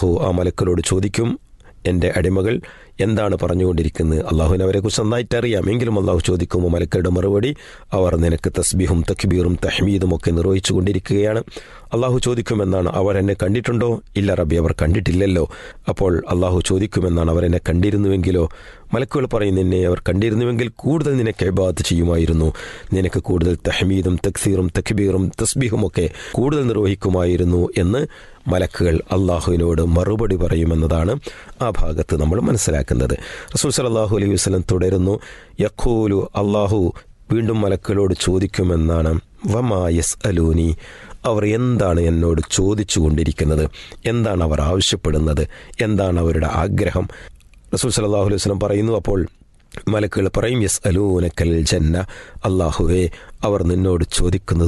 അള്ളാഹു ആ മലക്കളോട് ചോദിക്കും, എൻ്റെ അടിമകൾ എന്താണ് പറഞ്ഞുകൊണ്ടിരിക്കുന്നത്? അള്ളാഹുവിനെ അവരെക്കുറിച്ച് നന്നായിട്ട് അറിയാം. എങ്കിലും അള്ളാഹു ചോദിക്കുമ്പോൾ മലക്കളുടെ മറുപടി, അവർ നിനക്ക് തസ്ബീഹും തക്ബീറും തഹ്മീദും ഒക്കെ നിർവഹിച്ചു കൊണ്ടിരിക്കുകയാണ്. അള്ളാഹു ചോദിക്കുമെന്നാണ്, അവർ എന്നെ കണ്ടിട്ടുണ്ടോ? ഇല്ല റബ്ബി, അവർ കണ്ടിട്ടില്ലല്ലോ. അപ്പോൾ അള്ളാഹു ചോദിക്കുമെന്നാണ്, അവർ എന്നെ കണ്ടിരുന്നുവെങ്കിലോ? മലക്കുകൾ പറയും, നിന്നെ അവർ കണ്ടിരുന്നുവെങ്കിൽ കൂടുതൽ നിനക്ക് ഇബാദത്ത് ചെയ്യുമായിരുന്നു, നിനക്ക് കൂടുതൽ തഹ്മീദും തക്സീറും തക്ബീറും തസ്ബീഹും ഒക്കെ കൂടുതൽ നിർവഹിക്കുമായിരുന്നു എന്ന് മലക്കുകൾ അള്ളാഹുവിനോട് മറുപടി പറയുമെന്നതാണ് ആ ഭാഗത്ത് നമ്മൾ മനസ്സിലാക്കുന്നത്. റസൂൽ സല്ലല്ലാഹു അലൈഹി വസല്ലം തുടരുന്നു, യഖൂലു, അള്ളാഹു വീണ്ടും മലക്കുകളോട് ചോദിക്കുമെന്നാണ്, വമാ യസ്അലൂനി, അവർ എന്താണ് എന്നോട് ചോദിച്ചു കൊണ്ടിരിക്കുന്നത്? എന്താണ് അവർ ആവശ്യപ്പെടുന്നത്? എന്താണ് അവരുടെ ആഗ്രഹം? റസൂൽ സല്ലല്ലാഹു അലൈഹി വസല്ലം പറയുന്നു, അപ്പോൾ മലക്കുകൾ പറയും, യസ്അലൂനക്കൽ ജന്ന, അല്ലാഹുവേ, അവർ നിന്നോട് ചോദിക്കുന്നത്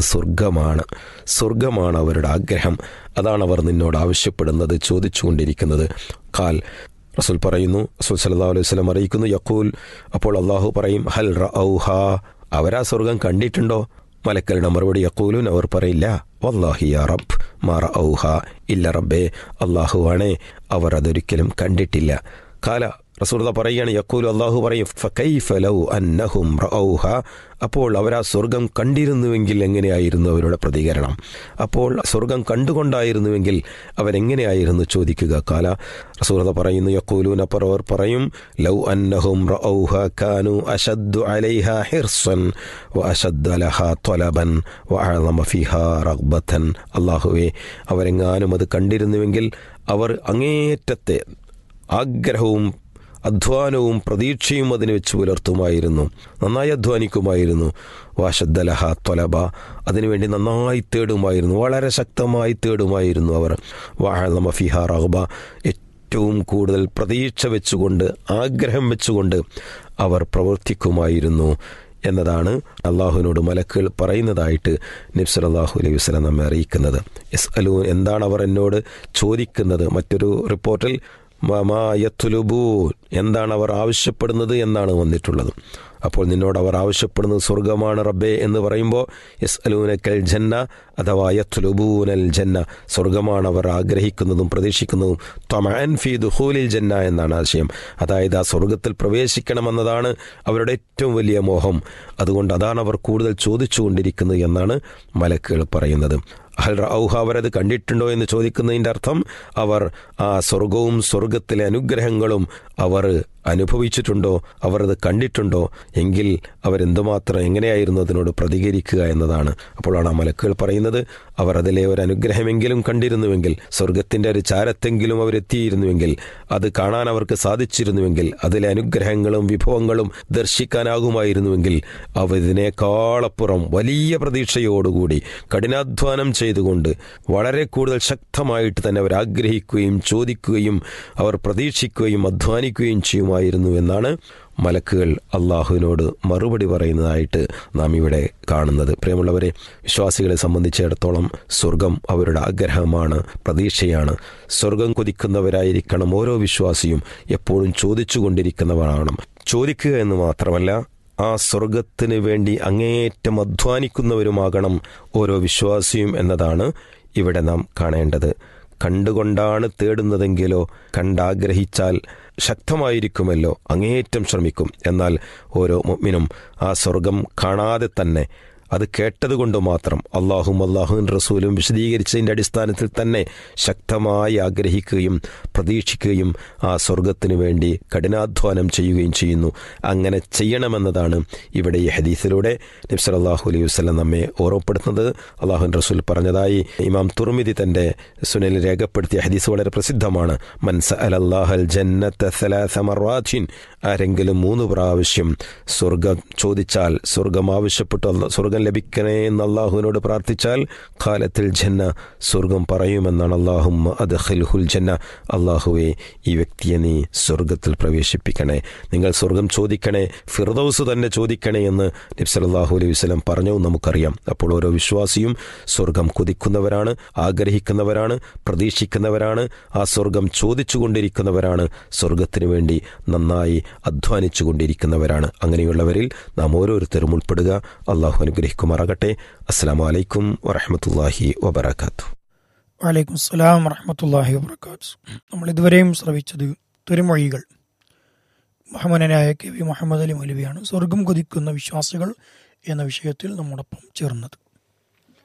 സ്വർഗമാണ് അവരുടെ ആഗ്രഹം. അതാണ് അവർ നിന്നോട് ആവശ്യപ്പെടുന്നത്, ചോദിച്ചുകൊണ്ടിരിക്കുന്നത്. ഖാൽ, റസൂൽ പറയുന്നു, റസൂൽ സല്ലല്ലാഹു അലൈഹി വസല്ലം അറിയിക്കുന്നു, യഖൂൽ, അപ്പോൾ അല്ലാഹു പറയും, ഹൽ റഔഹാ, അവരാ സ്വർഗം കണ്ടിട്ടുണ്ടോ? മലക്കളുടെ മറുപടി, യഖൂലൂൻ, അവർ പറയില്ല, വല്ലാഹി യാ റബ്ബ് മാ റഔഹാ, ഇല്ല റബ്ബേ, അല്ലാഹുവാണേ, അവർ അതൊരിക്കലും കണ്ടിട്ടില്ല. ഖാല, റസൂലുള്ളാഹി പറയുകയാണ്, യഖൂലു, അല്ലാഹു പറയും, ഫകൈഫ ലൗ അന്നഹും റഔഹ, അപ്പോൾ അവരാ സ്വർഗം കണ്ടിരുന്നുവെങ്കിൽ എങ്ങനെയായിരുന്നു അവരുടെ പ്രതികരണം? അപ്പോൾ സ്വർഗം കണ്ടുകൊണ്ടായിരുന്നുവെങ്കിൽ അവരെങ്ങനെയായിരുന്നു ചോദിക്കുക? ഖാല, റസൂലുള്ളാഹി പറയുന്നു, യഖൂലൂന, അപ്പോൾ അവർ പറയും, ലൗ അന്നഹും റഔഹ കാനു അശദ്ദു അലൈഹാ ഹിർസൻ വഅശദ്ദ ലഹാ ത്വലബൻ വഅഅളമ ഫീഹാ റഗ്ബതൻ, അല്ലാഹുവേ, അവരെങ്ങാനും അത് കണ്ടിരുന്നുവെങ്കിൽ അവർ അങ്ങേയറ്റത്തെ ആഗ്രഹവും അധ്വാനവും പ്രതീക്ഷയും അതിന് വെച്ച് പുലർത്തുമായിരുന്നു, നന്നായി അധ്വാനിക്കുമായിരുന്നു. വാശദ്ദലഹ ത്വലബ, അതിനുവേണ്ടി നന്നായി തേടുമായിരുന്നു, വളരെ ശക്തമായി തേടുമായിരുന്നു അവർ. വഅഅളമ ഫീഹാ റഗ്ബ, ഏറ്റവും കൂടുതൽ പ്രതീക്ഷ വെച്ചുകൊണ്ട്, ആഗ്രഹം വെച്ചുകൊണ്ട് അവർ പ്രവർത്തിക്കുമായിരുന്നു എന്നതാണ് അള്ളാഹുവിനോട് മലക്കുകൾ പറയുന്നതായിട്ട് നബി സല്ലല്ലാഹു അലൈഹി വസല്ലം നമ്മെ അറിയിക്കുന്നത്. യസ്അലൂൻ, എന്താണ് അവർ എന്നോട് ചോദിക്കുന്നത്? മറ്റൊരു റിപ്പോർട്ടിൽ മാ യത്ലുബൂൻ, എന്താണ് അവർ ആവശ്യപ്പെടുന്നത് എന്നാണ് വന്നിട്ടുള്ളത്. അപ്പോൾ നിന്നോട് അവർ ആവശ്യപ്പെടുന്നത് സ്വർഗമാണ് റബ്ബേ എന്ന് പറയുമ്പോൾ, യസ്അലൂനക്കൽ ജന്ന അഥവാ യത്ലുബൂനൽ ജന്ന, സ്വർഗമാണ് അവർ ആഗ്രഹിക്കുന്നതും പ്രതീക്ഷിക്കുന്നതും. തമഅൻ ഫീ ദുഖൂലിൽ ജന്ന എന്നാണ് ആശയം. അതായത് ആ സ്വർഗത്തിൽ പ്രവേശിക്കണമെന്നതാണ് അവരുടെ ഏറ്റവും വലിയ മോഹം. അതുകൊണ്ട് അതാണ് അവർ കൂടുതൽ ചോദിച്ചുകൊണ്ടിരിക്കുന്നത് എന്നാണ് മലക്കുകൾ പറയുന്നത്. ഹൽ റഔഹ, അവരത് കണ്ടിട്ടുണ്ടോ എന്ന് ചോദിക്കുന്നതിൻ്റെ അർത്ഥം, അവർ ആ സ്വർഗവും സ്വർഗത്തിലെ അനുഗ്രഹങ്ങളും അവർ അനുഭവിച്ചിട്ടുണ്ടോ, അവർ അത് കണ്ടിട്ടുണ്ടോ, എങ്കിൽ അവരെന്തുമാത്രം എങ്ങനെയായിരുന്നു അതിനോട് പ്രതികരിക്കുക എന്നതാണ്. അപ്പോഴാണ് ആ മലക്കുകൾ പറയുന്നത്, അവർ അതിലെ ഒരു അനുഗ്രഹമെങ്കിലും കണ്ടിരുന്നുവെങ്കിൽ, സ്വർഗത്തിൻ്റെ ഒരു ചാരത്തെങ്കിലും അവരെത്തിയിരുന്നുവെങ്കിൽ, അത് കാണാൻ അവർക്ക് സാധിച്ചിരുന്നുവെങ്കിൽ, അതിലെ അനുഗ്രഹങ്ങളും വിഭവങ്ങളും ദർശിക്കാനാകുമായിരുന്നുവെങ്കിൽ, അവർ ഇതിനേക്കാളപ്പുറം വലിയ പ്രതീക്ഷയോടുകൂടി കഠിനാധ്വാനം ചെയ്തുകൊണ്ട് വളരെ കൂടുതൽ ശക്തമായിട്ട് തന്നെ അവർ ആഗ്രഹിക്കുകയും ചോദിക്കുകയും അവർ പ്രതീക്ഷിക്കുകയും അധ്വാനിക്കുകയും ചെയ്യുമായിരുന്നു എന്നാണ് മലക്കുകൾ അള്ളാഹുവിനോട് മറുപടി പറയുന്നതായിട്ട് നാം ഇവിടെ കാണുന്നത്. പ്രിയമുള്ളവരെ, വിശ്വാസികളെ സംബന്ധിച്ചിടത്തോളം സ്വർഗം അവരുടെ ആഗ്രഹമാണ്, പ്രതീക്ഷയാണ്. സ്വർഗം കൊതിക്കുന്നവരായിരിക്കണം ഓരോ വിശ്വാസിയും, എപ്പോഴും ചോദിച്ചു കൊണ്ടിരിക്കുന്നവരാണ്. ചോദിക്കുക എന്ന് മാത്രമല്ല, ആ സ്വർഗത്തിന് വേണ്ടി അങ്ങേയറ്റം അധ്വാനിക്കുന്നവരുമാകണം ഓരോ വിശ്വാസിയും എന്നതാണ് ഇവിടെ നാം കാണേണ്ടത്. കണ്ടുകൊണ്ടാണ് തേടുന്നതെങ്കിലോ, കണ്ടാഗ്രഹിച്ചാൽ ശക്തമായിരിക്കുമല്ലോ, അങ്ങേയറ്റം ശ്രമിക്കും. എന്നാൽ ഓരോ മുഅ്മിനും ആ സ്വർഗം കാണാതെ തന്നെ, അത് കേട്ടതുകൊണ്ട് മാത്രം, അള്ളാഹും അള്ളാഹുവിൻ റസൂലും വിശദീകരിച്ചതിൻ്റെ അടിസ്ഥാനത്തിൽ തന്നെ ശക്തമായി ആഗ്രഹിക്കുകയും പ്രതീക്ഷിക്കുകയും ആ സ്വർഗത്തിനു വേണ്ടി കഠിനാധ്വാനം ചെയ്യുകയും ചെയ്യുന്നു. അങ്ങനെ ചെയ്യണമെന്നതാണ് ഇവിടെ ഈ ഹദീസിലൂടെ നബി സല്ലല്ലാഹു അലൈഹി വസല്ലം നമ്മെ ഓർമ്മപ്പെടുത്തുന്നത്. അള്ളാഹുവിൻ റസൂൽ പറഞ്ഞതായി ഇമാം തുർമിദി തൻ്റെ സുനനിൽ രേഖപ്പെടുത്തിയ ഹദീസ് വളരെ പ്രസിദ്ധമാണ്. മൻ സഅലല്ലാഹൽ ജന്നത സലാസ മർറാത്തിൻ, ആരെങ്കിലും 3 പ്രാവശ്യം സ്വർഗം ചോദിച്ചാൽ, സ്വർഗം ആവശ്യപ്പെട്ടു, സ്വർഗം ലഭിക്കണേ എന്ന് അള്ളാഹുവിനോട് പ്രാർത്ഥിച്ചാൽ, ഖാലത്തിൽ ജന്ന, സ്വർഗം പറയുമെന്നാണ്, അല്ലാഹുമ്മ അദ്ഖിൽഹുൽ ജന്ന, അള്ളാഹുവേ, ഈ വ്യക്തിയെ നീ സ്വർഗത്തിൽ പ്രവേശിപ്പിക്കണേ, നിങ്ങൾ സ്വർഗം ചോദിക്കണേ, ഫിർദൗസ് തന്നെ ചോദിക്കണേ എന്ന് നബി സല്ലല്ലാഹു അലൈഹി വസല്ലം പറഞ്ഞു നമുക്കറിയാം. അപ്പോൾ ഓരോ വിശ്വാസിയും സ്വർഗം കൊതിക്കുന്നവരാണ്, ആഗ്രഹിക്കുന്നവരാണ്, പ്രതീക്ഷിക്കുന്നവരാണ്, ആ സ്വർഗം ചോദിച്ചു കൊണ്ടിരിക്കുന്നവരാണ്, സ്വർഗത്തിനു വേണ്ടി നന്നായി അധ്വാനിച്ചു കൊണ്ടിരിക്കുന്നവരാണ്. അങ്ങനെയുള്ളവരിൽ നാം ഓരോരുത്തരും ഉൾപ്പെടുക. അള്ളാഹു അനുഗ്രഹിക്കുമാറാകട്ടെ. അസ്സലാമു അലൈക്കും വറഹ്മത്തുള്ളാഹി വബറകാതുഹു. വലൈക്കും അസ്സലാം വറഹ്മത്തുള്ളാഹി വബറകാതുഹു. നമ്മൾ ഇതുവരെയും ശ്രവിച്ചത് തിരുമൊഴികൾ. ബഹുമാനനായ കെ വി മുഹമ്മദ് അലി മൗലവിയാണ് സ്വർഗം കൊതിക്കുന്ന വിശ്വാസികൾ എന്ന വിഷയത്തിൽ നമ്മോടൊപ്പം ചേർന്നത്.